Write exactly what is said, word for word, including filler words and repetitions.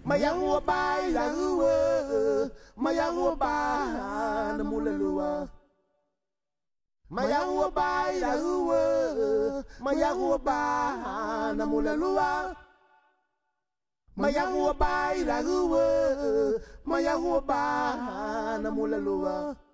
Mayango bai la rua, Mayango bai na mulelua. Mayango bai la rua, Mayango bai na mulelua. Mayango bai la rua, Mayango bai na mulelua.